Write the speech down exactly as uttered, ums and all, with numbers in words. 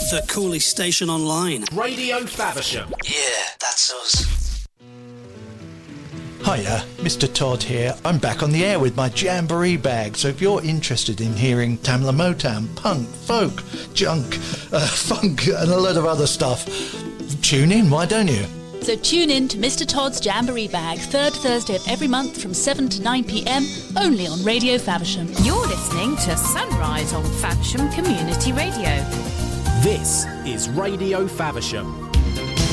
The coolest station online. Radio Faversham. Yeah, that's us. Hiya, Mister Todd here. I'm back on the air with my Jamboree bag, so if you're interested in hearing Tamla Motown, punk, folk, junk, uh, funk and a load of other stuff, tune in, why don't you? So tune in to Mister Todd's Jamboree Bag, third Thursday of every month from seven to nine p m, only on Radio Faversham. You're listening to Sunrise on Faversham Community Radio. This is Radio Faversham.